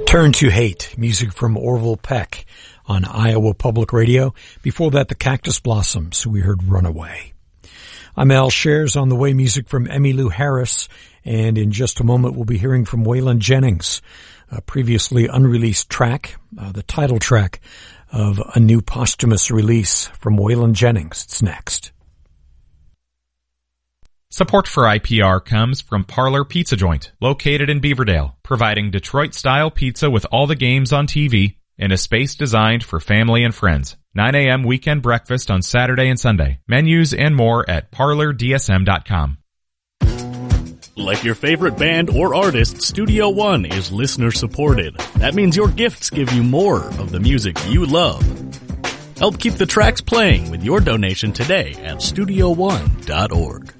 Turn to Hate, music from Orville Peck on Iowa Public Radio. Before that, the Cactus Blossoms, we heard Runaway. I'm Al Shares. On the way, music from Emmylou Harris, and in just a moment we'll be hearing from Waylon Jennings, a previously unreleased track, the title track of a new posthumous release from Waylon Jennings. It's next. Support for IPR comes from Parlor Pizza Joint, located in Beaverdale, providing Detroit-style pizza with all the games on TV in a space designed for family and friends. 9 a.m. weekend breakfast on Saturday and Sunday. Menus and more at parlordsm.com. Like your favorite band or artist, Studio One is listener supported. That means your gifts give you more of the music you love. Help keep the tracks playing with your donation today at StudioOne.org.